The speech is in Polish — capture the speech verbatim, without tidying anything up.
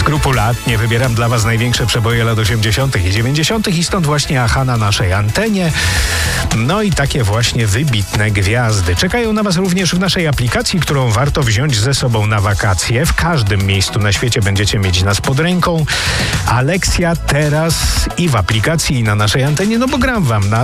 skrupulatnie wybieram dla was największe przeboje lat osiemdziesiątych i dziewięćdziesiątych i stąd właśnie Aha na naszej antenie. No i takie właśnie wybitne gwiazdy. Czekają na was również w naszej aplikacji, którą warto wziąć ze sobą na wakacje. W każdym miejscu na świecie będziecie mieć nas pod ręką. A lekcja teraz i w aplikacji, i na naszej antenie, no bo gram wam na